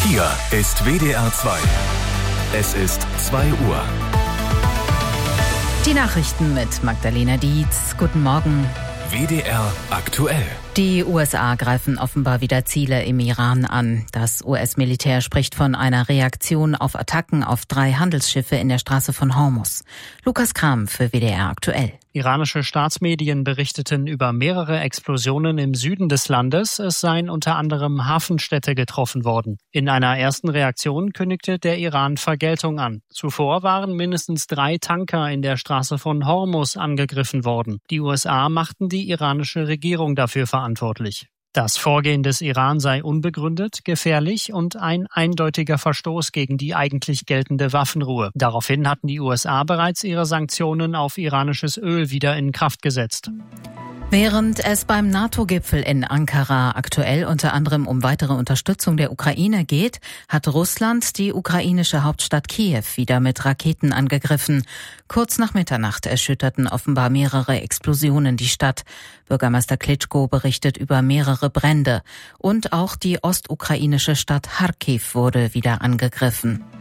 Hier ist WDR 2. Es ist 2 Uhr. Die Nachrichten mit Magdalena Dietz. Guten Morgen. WDR aktuell. Die USA greifen offenbar wieder Ziele im Iran an. Das US-Militär spricht von einer Reaktion auf Attacken auf 3 Handelsschiffe in der Straße von Hormuz. Lukas Kram für WDR aktuell. Iranische Staatsmedien berichteten über mehrere Explosionen im Süden des Landes. Es seien unter anderem Hafenstädte getroffen worden. In einer ersten Reaktion kündigte der Iran Vergeltung an. Zuvor waren mindestens 3 Tanker in der Straße von Hormuz angegriffen worden. Die USA machten die iranische Regierung dafür verantwortlich. Das Vorgehen des Iran sei unbegründet, gefährlich und ein eindeutiger Verstoß gegen die eigentlich geltende Waffenruhe. Daraufhin hatten die USA bereits ihre Sanktionen auf iranisches Öl wieder in Kraft gesetzt. Während es beim NATO-Gipfel in Ankara aktuell unter anderem um weitere Unterstützung der Ukraine geht, hat Russland die ukrainische Hauptstadt Kiew wieder mit Raketen angegriffen. Kurz nach Mitternacht erschütterten offenbar mehrere Explosionen die Stadt. Bürgermeister Klitschko berichtet über mehrere Brände. Und auch die ostukrainische Stadt Charkiw wurde wieder angegriffen.